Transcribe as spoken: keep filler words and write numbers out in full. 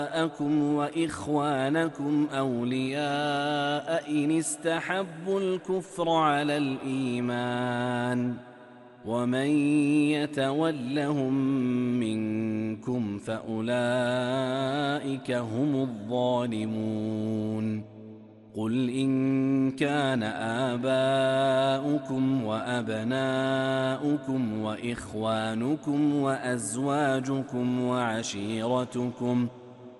أبناءكم وإخوانكم أولياء إن استحبوا الكفر على الإيمان ومن يتولهم منكم فأولئك هم الظالمون. قل إن كان آباؤكم وأبناؤكم وإخوانكم وأزواجكم وعشيرتكم